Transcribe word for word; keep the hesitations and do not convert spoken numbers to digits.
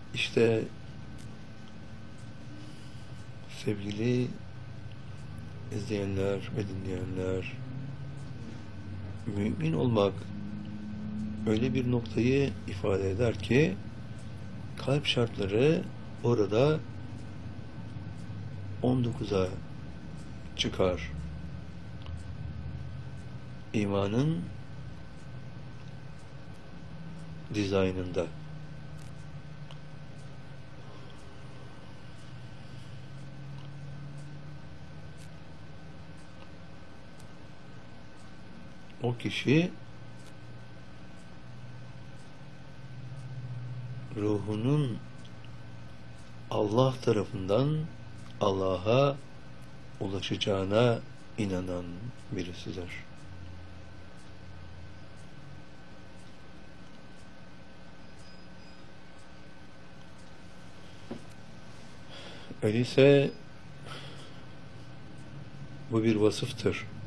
İşte sevgili izleyenler ve dinleyenler, mümin olmak öyle bir noktayı ifade eder ki kalp şartları orada on dokuza çıkar. İmanın dizaynında. O kişi ruhunun Allah tarafından Allah'a ulaşacağına inanan birisidir. Öyleyse bu bir vasıftır.